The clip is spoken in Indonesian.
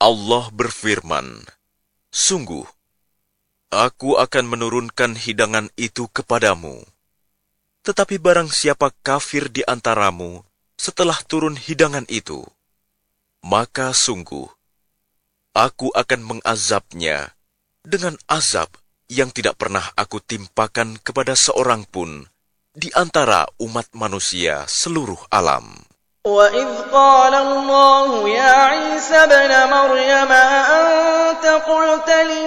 Allah berfirman, "Sungguh, Aku akan menurunkan hidangan itu kepadamu. Tetapi barang siapa kafir di antaramu setelah turun hidangan itu, maka sungguh, Aku akan mengazabnya dengan azab yang tidak pernah Aku timpakan kepada seorang pun di antara umat manusia seluruh alam." وَإِذْ قَالَ اللَّهُ يَا عِيسَى ابْنَ مَرْيَمَ أَأَنْتَ قُلْتَ